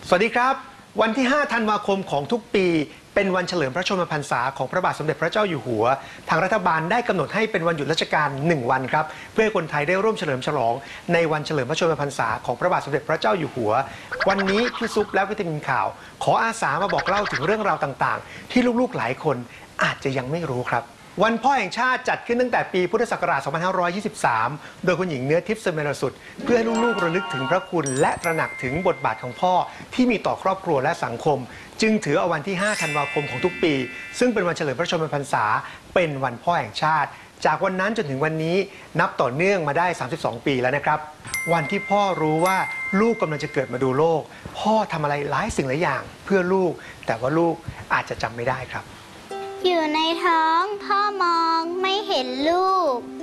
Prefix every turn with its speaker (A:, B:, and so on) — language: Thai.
A: สวัสดีครับวันที่ 5 ธันวาคมของทุกปีเป็นวันเฉลิมพระชนมพรรษาของพระบาทสมเด็จพระเจ้าอยู่หัวทางรัฐบาลได้กำหนดให้เป็นวันหยุดราชการ1 วันครับเพื่อให้คนไทยได้ร่วมเฉลิมฉลองในวันเฉลิมพระชนมพรรษาของพระบาทสมเด็จพระเจ้าอยู่หัววันนี้พี่ซุปและวิตามินข่าวขออาสามาบอกเล่าถึงเรื่องราวต่างๆที่ลูกๆหลายคนอาจจะยังไม่รู้ครับวันพ่อแห่งชาติจัดขึ้นตั้งแต่ปีพุทธศักราช 2523 โดยคุณหญิงเนื้อทิพย์เสมรสุดเพื่อให้ลูกๆระลึกถึงพระคุณและตระหนักถึงบทบาทของพ่อที่มีต่อครอบครัวและสังคมจึงถือเอาวันที่ 5 ธันวาคมของทุกปีซึ่งเป็นวันเฉลิมพระชนมพรรษาเป็นวันพ่อแห่งชาติจากวันนั้นจนถึงวันนี้นับต่อเนื่องมาได้ 32 ปีแล้วนะครับวันที่พ่อรู้ว่าลูกกำลังจะเกิดมาดูโลกพ่อทำอะไรหลายสิ่งหลายอย่างเพื่อลูกแต่ว่าลูกอาจจะจำไม่ได้ครับ
B: อยู่ในท้องพ่อมองไม่เห็นลูก